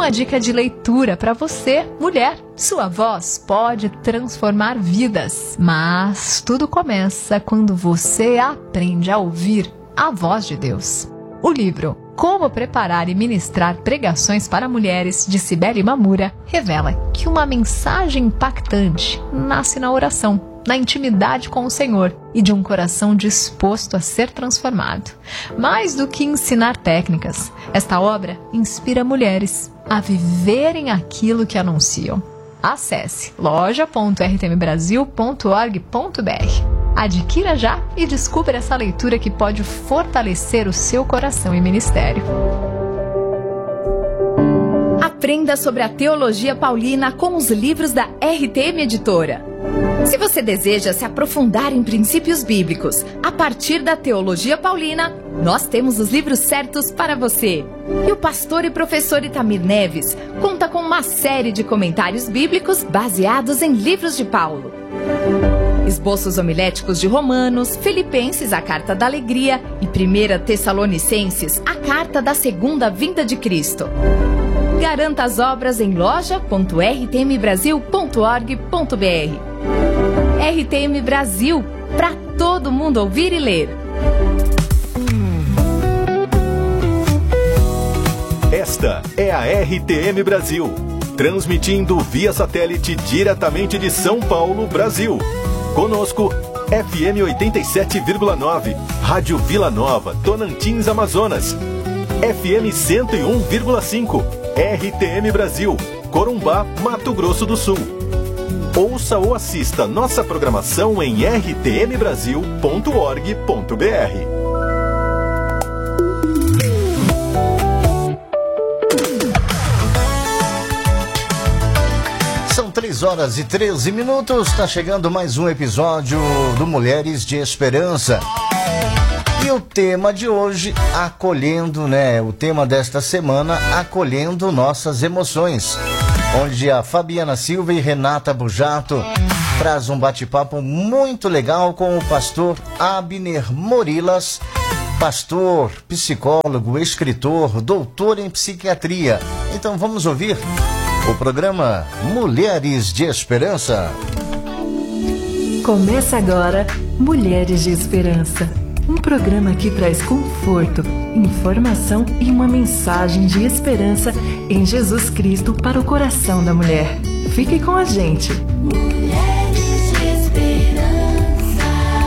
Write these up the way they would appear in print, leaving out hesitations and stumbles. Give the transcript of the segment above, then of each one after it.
uma dica de leitura para você, mulher. Sua voz pode transformar vidas, mas tudo começa quando você aprende a ouvir a voz de Deus. O livro Como Preparar e Ministrar Pregações para Mulheres, de Cibele Mamura, revela que uma mensagem impactante nasce na oração, na intimidade com o Senhor e de um coração disposto a ser transformado. Mais do que ensinar técnicas, esta obra inspira mulheres a viverem aquilo que anunciam. Acesse loja.rtmbrasil.org.br. Adquira já e descubra essa leitura que pode fortalecer o seu coração e ministério. Aprenda sobre a teologia paulina com os livros da RTM Editora. Se você deseja se aprofundar em princípios bíblicos a partir da teologia paulina, nós temos os livros certos para você. E o pastor e professor Itamir Neves conta com uma série de comentários bíblicos baseados em livros de Paulo. Esboços homiléticos de Romanos, Filipenses, a Carta da Alegria, e 1 Tessalonicenses, a Carta da Segunda Vinda de Cristo. Garanta as obras em loja.rtmbrasil.org.br. RTM Brasil, para todo mundo ouvir e ler. Esta é a RTM Brasil, transmitindo via satélite diretamente de São Paulo, Brasil. Conosco, FM 87,9, Rádio Vila Nova, Tonantins, Amazonas. FM 101,5, RTM Brasil, Corumbá, Mato Grosso do Sul. Ouça ou assista nossa programação em rtmbrasil.org.br. São 3h13, está chegando mais um episódio do Mulheres de Esperança. E o tema de hoje, acolhendo, o tema desta semana, acolhendo nossas emoções. Onde a Fabiana Silva e Renata Bujato traz um bate-papo muito legal com o pastor Abner Morilas, pastor, psicólogo, escritor, doutor em psiquiatria. Então vamos ouvir o programa Mulheres de Esperança. Começa agora Mulheres de Esperança, um programa que traz conforto, informação e uma mensagem de esperança em Jesus Cristo para o coração da mulher. Fique com a gente. Mulheres de Esperança.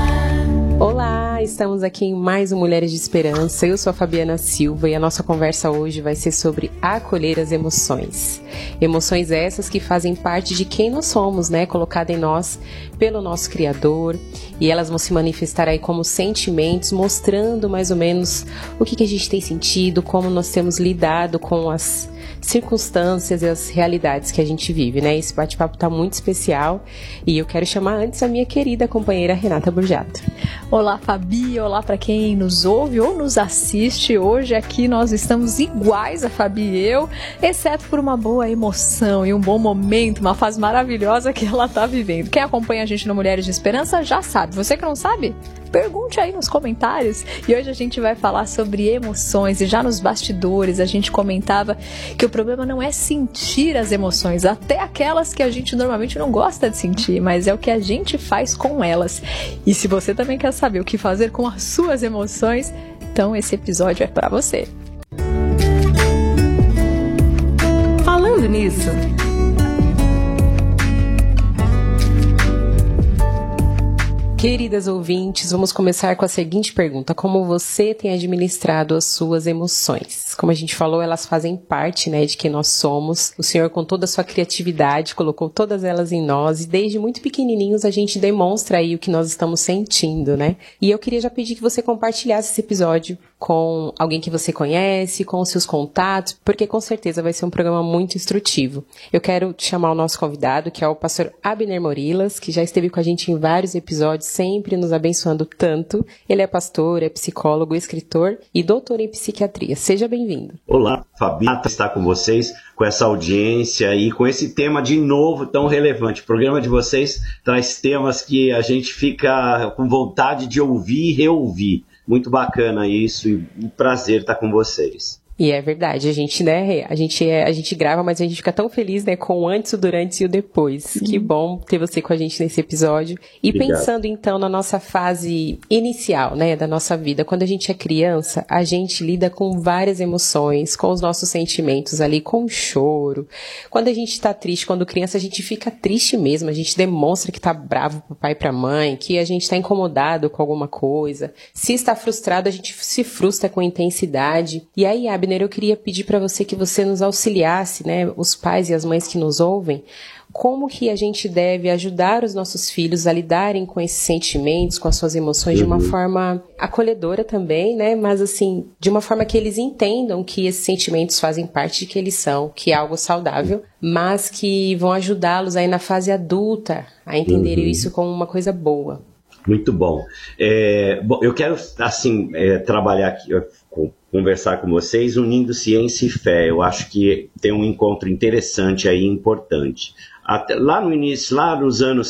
Olá, estamos aqui em mais um Mulheres de Esperança. Eu sou a Fabiana Silva e a nossa conversa hoje vai ser sobre acolher as emoções. Emoções essas que fazem parte de quem nós somos, colocada em nós pelo nosso Criador. E elas vão se manifestar aí como sentimentos, mostrando mais ou menos o que a gente tem sentido, como nós temos lidado com as circunstâncias e as realidades que a gente vive, Esse bate-papo está muito especial e eu quero chamar antes a minha querida companheira Renata Burjato. Olá, Fabi, olá para quem nos ouve ou nos assiste. Hoje aqui nós estamos iguais, a Fabi e eu, exceto por uma boa emoção e um bom momento, uma fase maravilhosa que ela está vivendo. Quem acompanha a gente no Mulheres de Esperança já sabe. Você que não sabe, pergunte aí nos comentários. E hoje a gente vai falar sobre emoções. E já nos bastidores a gente comentava que o problema não é sentir as emoções, até aquelas que a gente normalmente não gosta de sentir, mas é o que a gente faz com elas. E se você também quer saber o que fazer com as suas emoções, então esse episódio é para você. Falando nisso, queridas ouvintes, vamos começar com a seguinte pergunta: como você tem administrado as suas emoções? Como a gente falou, elas fazem parte, de quem nós somos. O Senhor, com toda a sua criatividade, colocou todas elas em nós e desde muito pequenininhos a gente demonstra aí o que nós estamos sentindo, E eu queria já pedir que você compartilhasse esse episódio com alguém que você conhece, com os seus contatos, porque com certeza vai ser um programa muito instrutivo. Eu quero chamar o nosso convidado, que é o pastor Abner Morilas, que já esteve com a gente em vários episódios, sempre nos abençoando tanto. Ele é pastor, é psicólogo, escritor e doutor em psiquiatria. Seja bem-vindo. Olá, Fabiana está com vocês, com essa audiência e com esse tema de novo tão relevante. O programa de vocês traz temas que a gente fica com vontade de ouvir e reouvir. Muito bacana isso e um prazer estar com vocês. E é verdade, a gente grava, mas a gente fica tão feliz, né, com o antes, o durante e o depois. Que bom ter você com a gente nesse episódio. E Obrigado. Pensando então na nossa fase inicial, né, da nossa vida, quando a gente é criança, a gente lida com várias emoções, com os nossos sentimentos ali, com o choro. Quando a gente tá triste, quando criança, a gente fica triste mesmo, a gente demonstra que tá bravo pro pai e pra mãe, que a gente tá incomodado com alguma coisa. Se está frustrado, a gente se frustra com intensidade. E aí, Abner, eu queria pedir para você que você nos auxiliasse, né, os pais e as mães que nos ouvem, como que a gente deve ajudar os nossos filhos a lidarem com esses sentimentos, com as suas emoções de uma forma acolhedora também, né, mas assim, de uma forma que eles entendam que esses sentimentos fazem parte de que eles são, que é algo saudável, mas que vão ajudá-los aí na fase adulta a entenderem isso como uma coisa boa. Muito bom. Bom, eu quero, assim, trabalhar aqui, conversar com vocês, unindo ciência e fé. Eu acho que tem um encontro interessante aí, importante. Lá no início, lá nos anos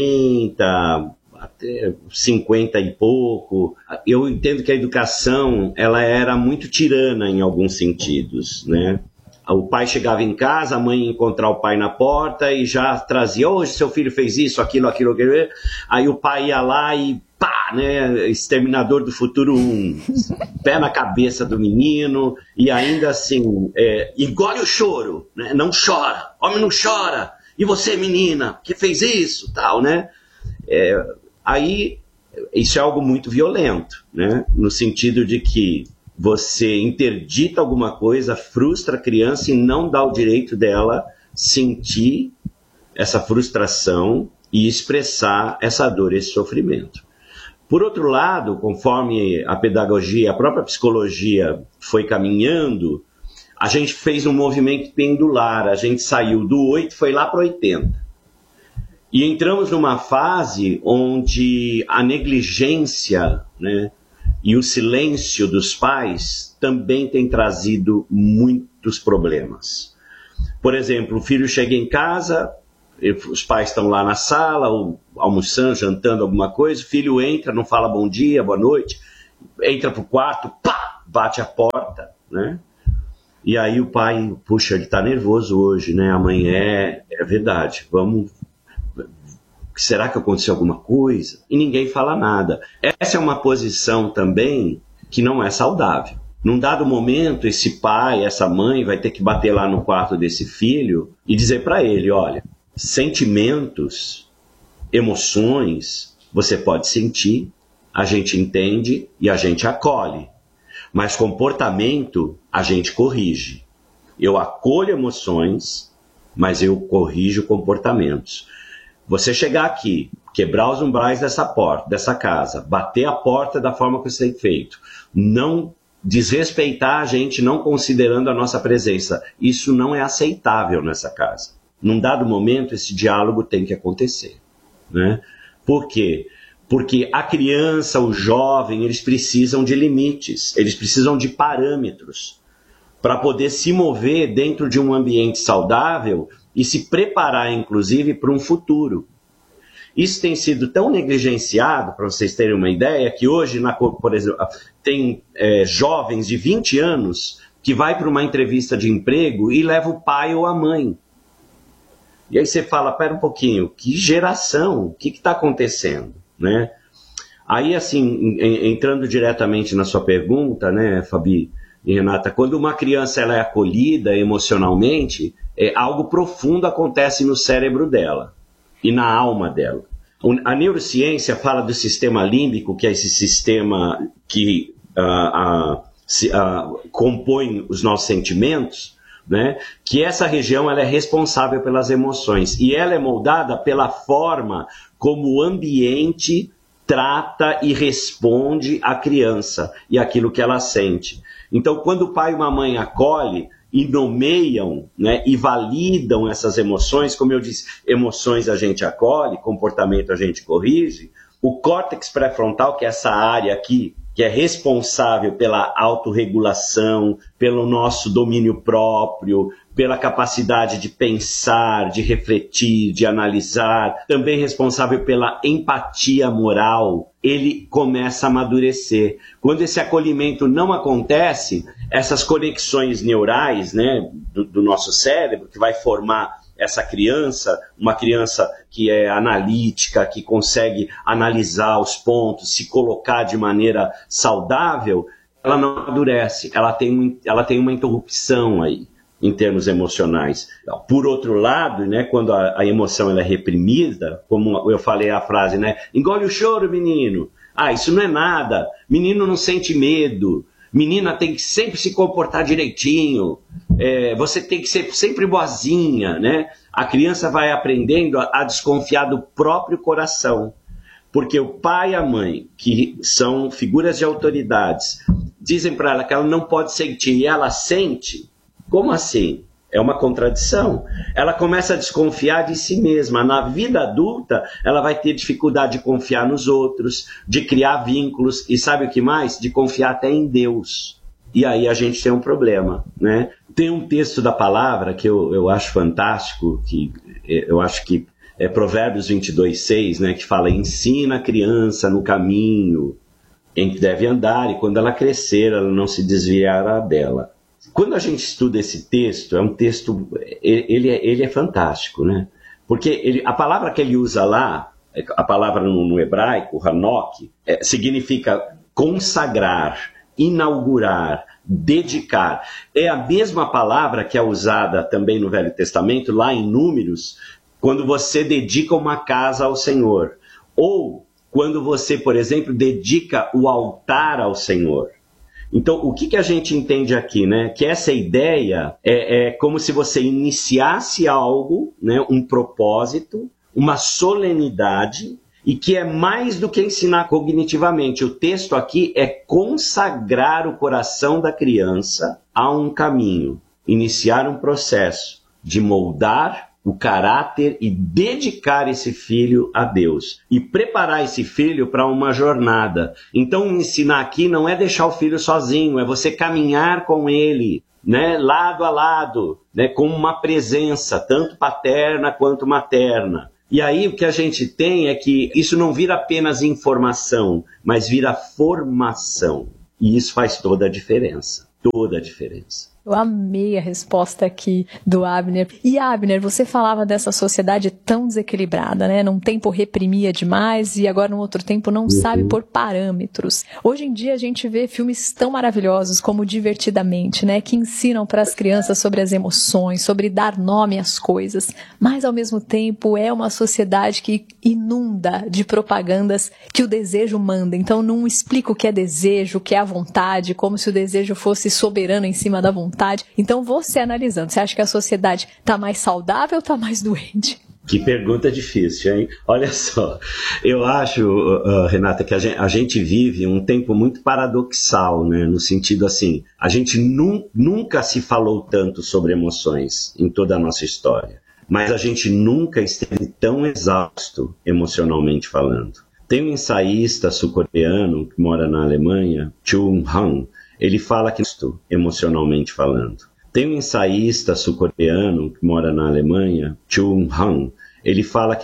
60, até 50 e pouco, eu entendo que a educação, ela era muito tirana em alguns sentidos, né? O pai chegava em casa, a mãe ia encontrar o pai na porta e já trazia, hoje seu filho fez isso, aquilo. Aí o pai ia lá e pá, né, Exterminador do Futuro 1, pé na cabeça do menino, e ainda assim, engole o choro, né, não chora, homem não chora, e você menina, que fez isso, tal, né? Aí, isso é algo muito violento, né, no sentido de que você interdita alguma coisa, frustra a criança e não dá o direito dela sentir essa frustração e expressar essa dor, esse sofrimento. Por outro lado, conforme a pedagogia, a própria psicologia foi caminhando, a gente fez um movimento pendular, a gente saiu do 8 e foi lá para 80. E entramos numa fase onde a negligência, né, e o silêncio dos pais também tem trazido muitos problemas. Por exemplo, o filho chega em casa, os pais estão lá na sala, almoçando, jantando alguma coisa, o filho entra, não fala bom dia, boa noite, entra pro quarto, pá, bate a porta, né? E aí o pai, puxa, ele tá nervoso hoje, né? Amanhã é verdade, vamos... Será que aconteceu alguma coisa? E ninguém fala nada. Essa é uma posição também que não é saudável. Num dado momento, esse pai, essa mãe vai ter que bater lá no quarto desse filho e dizer para ele, olha, sentimentos, emoções, você pode sentir, a gente entende e a gente acolhe. Mas comportamento, a gente corrige. Eu acolho emoções, mas eu corrijo comportamentos. Você chegar aqui, quebrar os umbrais dessa porta, dessa casa, bater a porta da forma que você tem feito, não desrespeitar a gente, não considerando a nossa presença, isso não é aceitável nessa casa. Num dado momento, esse diálogo tem que acontecer, né? Por quê? Porque a criança, o jovem, eles precisam de limites, eles precisam de parâmetros para poder se mover dentro de um ambiente saudável e se preparar, inclusive, para um futuro. Isso tem sido tão negligenciado, para vocês terem uma ideia, que hoje, por exemplo, tem jovens de 20 anos que vai para uma entrevista de emprego e leva o pai ou a mãe. E aí você fala, pera um pouquinho, que geração? O que está acontecendo? Né? Aí, assim, entrando diretamente na sua pergunta, né, Fabi e Renata, quando uma criança ela é acolhida emocionalmente, algo profundo acontece no cérebro dela e na alma dela. A neurociência fala do sistema límbico, que é esse sistema que compõe os nossos sentimentos, né? Que essa região ela é responsável pelas emoções e ela é moldada pela forma como o ambiente trata e responde a criança e aquilo que ela sente. Então, quando o pai e uma mãe acolhem e nomeiam, né, e validam essas emoções, como eu disse, emoções a gente acolhe, comportamento a gente corrige, o córtex pré-frontal, que é essa área aqui, que é responsável pela autorregulação, pelo nosso domínio próprio, pela capacidade de pensar, de refletir, de analisar, também responsável pela empatia moral, ele começa a amadurecer. Quando esse acolhimento não acontece, essas conexões neurais, né, do nosso cérebro, que vai formar essa criança, uma criança que é analítica, que consegue analisar os pontos, se colocar de maneira saudável, ela não amadurece, ela tem uma interrupção aí, em termos emocionais. Por outro lado, né, quando a emoção ela é reprimida, como eu falei a frase, né, engole o choro, menino. Ah, isso não é nada. Menino não sente medo. Menina tem que sempre se comportar direitinho. Você tem que ser sempre boazinha, né? A criança vai aprendendo a desconfiar do próprio coração. Porque o pai e a mãe, que são figuras de autoridades, dizem para ela que ela não pode sentir e ela sente. Como assim? É uma contradição. Ela começa a desconfiar de si mesma. Na vida adulta, ela vai ter dificuldade de confiar nos outros, de criar vínculos e sabe o que mais? De confiar até em Deus. E aí a gente tem um problema, né? Tem um texto da palavra que eu acho fantástico, que eu acho que é Provérbios 22:6, né? Que fala, ensina a criança no caminho em que deve andar e quando ela crescer, ela não se desviará dela. Quando a gente estuda esse texto, é um texto, ele é fantástico, né? Porque a palavra que ele usa lá, a palavra no hebraico, hanok, significa consagrar, inaugurar, dedicar. É a mesma palavra que é usada também no Velho Testamento, lá em Números, quando você dedica uma casa ao Senhor. Ou quando você, por exemplo, dedica o altar ao Senhor. Então, o que a gente entende aqui, né? Que essa ideia é como se você iniciasse algo, né? Um propósito, uma solenidade, e que é mais do que ensinar cognitivamente. O texto aqui é consagrar o coração da criança a um caminho, iniciar um processo de moldar o caráter e dedicar esse filho a Deus. E preparar esse filho para uma jornada. Então, ensinar aqui não é deixar o filho sozinho, é você caminhar com ele, né, lado a lado, né, com uma presença, tanto paterna quanto materna. E aí o que a gente tem é que isso não vira apenas informação, mas vira formação. E isso faz toda a diferença. Toda a diferença. Eu amei a resposta aqui do Abner. E Abner, você falava dessa sociedade tão desequilibrada, né? Num tempo reprimia demais e agora num outro tempo não sabe pôr parâmetros. Hoje em dia a gente vê filmes tão maravilhosos como Divertidamente, né? Que ensinam para as crianças sobre as emoções, sobre dar nome às coisas. Mas ao mesmo tempo é uma sociedade que inunda de propagandas que o desejo manda. Então não explica o que é desejo, o que é a vontade, como se o desejo fosse soberano em cima da vontade. Então, você analisando, você acha que a sociedade está mais saudável ou está mais doente? Que pergunta difícil, hein? Olha só, eu acho, Renata, que a gente vive um tempo muito paradoxal, né? No sentido assim, a gente nunca se falou tanto sobre emoções em toda a nossa história, mas a gente nunca esteve tão exausto emocionalmente falando. Tem um ensaísta sul-coreano que mora na Alemanha, Chung Han. Ele fala que emocionalmente falando. Tem um ensaísta sul-coreano que mora na Alemanha, Chung Han. Ele fala que